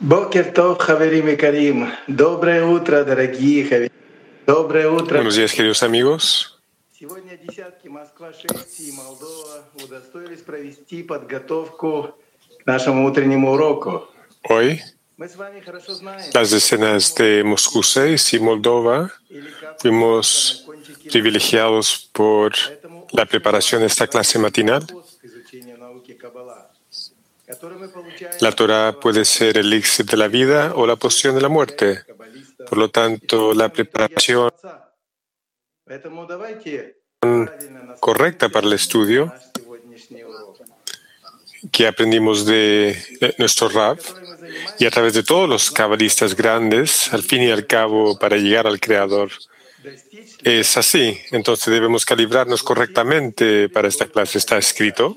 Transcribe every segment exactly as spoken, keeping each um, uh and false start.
Boker Tov, Javerim y Karim. Доброе утро, дорогие Javerim. Доброе утро. Buenos días, queridos amigos. Сегодня десятки Москва шесть и Молдова удостоились провести подготовку к нашему утреннему уроку. Hoy, Мы с вами хорошо знаем, las decenas de Moscú seis y Moldova fuimos privilegiados por la preparación de esta clase matinal. La Torah puede ser el elixir de la vida o la poción de la muerte. Por lo tanto, la preparación correcta para el estudio que aprendimos de nuestro Rav y a través de todos los cabalistas grandes, al fin y al cabo, para llegar al Creador, es así. Entonces debemos calibrarnos correctamente para esta clase. Está escrito.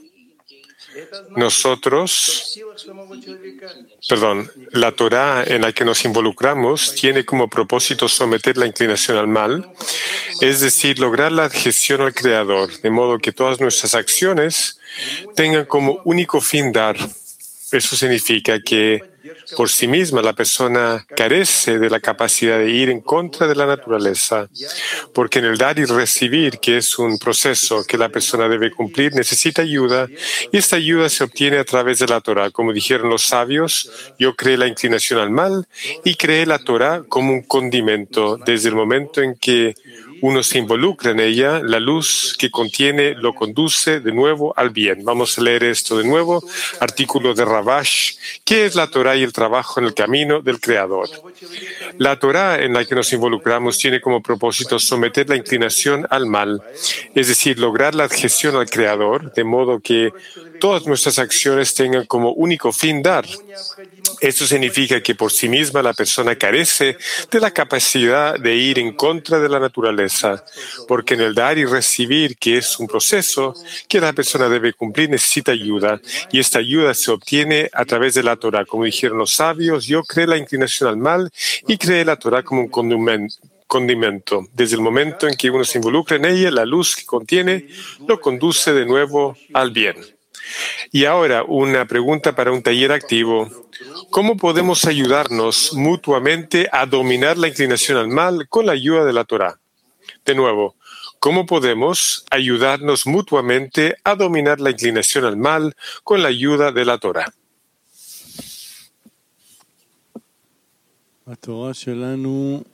Nosotros, perdón, la Torah en la que nos involucramos tiene como propósito someter la inclinación al mal, es decir, lograr la adhesión al Creador, de modo que todas nuestras acciones tengan como único fin dar. Eso significa que por sí misma la persona carece de la capacidad de ir en contra de la naturaleza, porque en el dar y recibir, que es un proceso que la persona debe cumplir, necesita ayuda, y esta ayuda se obtiene a través de la Torah. Como dijeron los sabios, yo creé la inclinación al mal y creé la Torah como un condimento. Desde el momento en que uno se involucra en ella, la luz que contiene lo conduce de nuevo al bien. Vamos a leer esto de nuevo. Artículo de Ravash. ¿Qué es la Torah y el trabajo en el camino del Creador? La Torah en la que nos involucramos tiene como propósito someter la inclinación al mal, es decir, lograr la adhesión al Creador, de modo que todas nuestras acciones tengan como único fin dar. Esto significa que por sí misma la persona carece de la capacidad de ir en contra de la naturaleza, porque en el dar y recibir, que es un proceso que la persona debe cumplir, necesita ayuda, y esta ayuda se obtiene a través de la Torah. Como dijeron los sabios, yo creé la inclinación al mal y creé la Torah como un condimento. Desde el momento en que uno se involucra en ella, la luz que contiene lo conduce de nuevo al bien. Y ahora una pregunta para un taller activo. ¿Cómo podemos ayudarnos mutuamente a dominar la inclinación al mal con la ayuda de la Torah? De nuevo, ¿cómo podemos ayudarnos mutuamente a dominar la inclinación al mal con la ayuda de la Torah? La Torah שלנו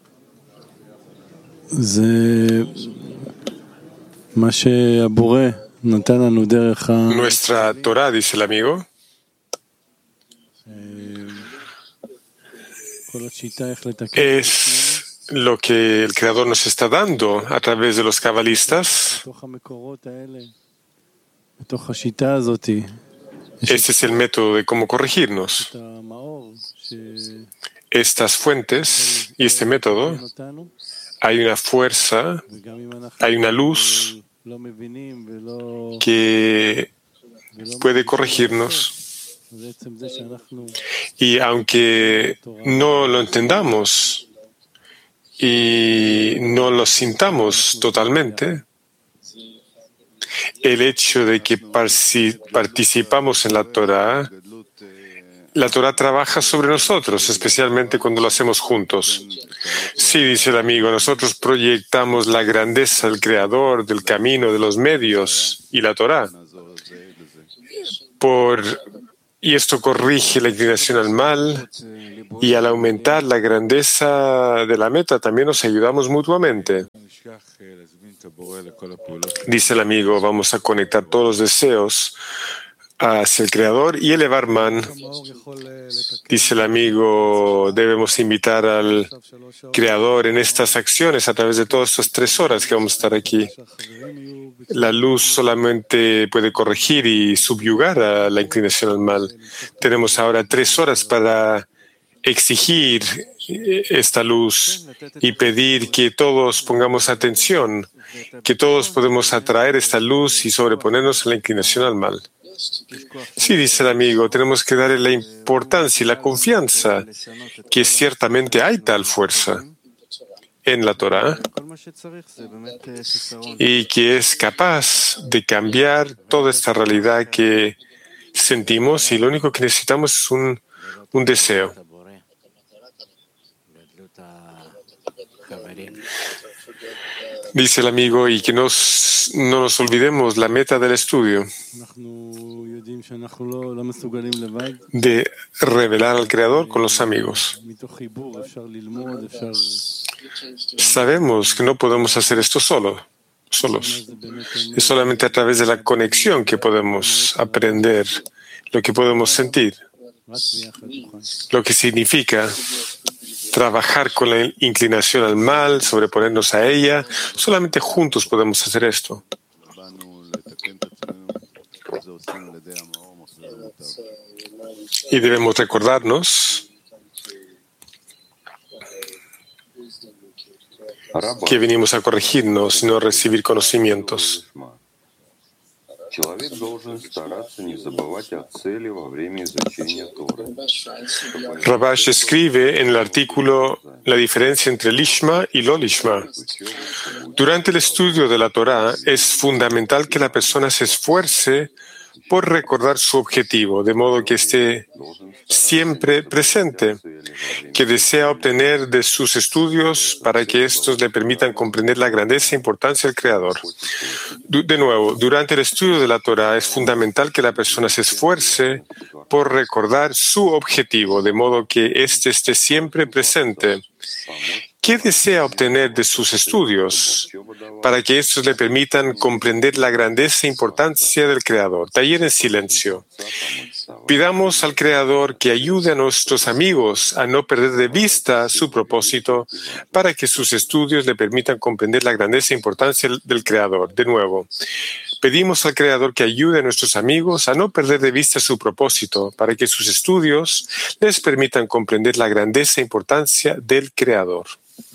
זה מה שהבורא נתן לנו דרך ה... Nuestra Torah, dice el amigo, es lo que el Creador nos está dando a través de los cabalistas. Este es el método de cómo corregirnos. Estas fuentes y este método, hay una fuerza, hay una luz que puede corregirnos. Y aunque no lo entendamos y no lo sintamos totalmente, el hecho de que participamos en la Torah, la Torah trabaja sobre nosotros, especialmente cuando lo hacemos juntos. Sí, dice el amigo, nosotros proyectamos la grandeza del Creador, del camino, de los medios y la Torah. Por, y esto corrige la inclinación al mal, y al aumentar la grandeza de la meta también nos ayudamos mutuamente. Dice el amigo, vamos a conectar todos los deseos hacia el Creador y elevar man. Dice el amigo, debemos invitar al Creador en estas acciones a través de todas estas tres horas que vamos a estar aquí. La luz solamente puede corregir y subyugar a la inclinación al mal. Tenemos ahora tres horas para exigir esta luz y pedir que todos pongamos atención, que todos podemos atraer esta luz y sobreponernos a la inclinación al mal. Sí, dice el amigo, tenemos que darle la importancia y la confianza que ciertamente hay tal fuerza en la Torah y que es capaz de cambiar toda esta realidad que sentimos, y lo único que necesitamos es un, un deseo. Dice el amigo, y que nos, no nos olvidemos la meta del estudio, de revelar al Creador con los amigos. Sabemos que no podemos hacer esto solo, solos. Es solamente a través de la conexión que podemos aprender lo que podemos sentir, lo que significa trabajar con la inclinación al mal, sobreponernos a ella. Solamente juntos podemos hacer esto. Y debemos recordarnos que venimos a corregirnos y no a recibir conocimientos. Rabash escribe en el artículo la diferencia entre lishma y lo lishma. Durante el estudio de la Torá es fundamental que la persona se esfuerce por recordar su objetivo, de modo que esté siempre presente, que desea obtener de sus estudios para que estos le permitan comprender la grandeza e importancia del Creador. De nuevo, durante el estudio de la Torá es fundamental que la persona se esfuerce por recordar su objetivo, de modo que éste esté siempre presente. ¿Qué desea obtener de sus estudios para que estos le permitan comprender la grandeza e importancia del Creador? Taller en silencio. Pidamos al Creador que ayude a nuestros amigos a no perder de vista su propósito para que sus estudios le permitan comprender la grandeza e importancia del Creador. De nuevo, pedimos al Creador que ayude a nuestros amigos a no perder de vista su propósito para que sus estudios les permitan comprender la grandeza e importancia del Creador.